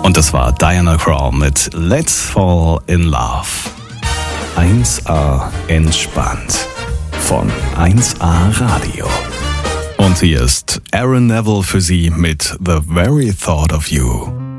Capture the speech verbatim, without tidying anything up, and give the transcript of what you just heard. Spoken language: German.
Und das war Diana Krall mit Let's Fall in Love. eins A entspannt von eins A Radio. Und hier ist Aaron Neville für Sie mit The Very Thought of You.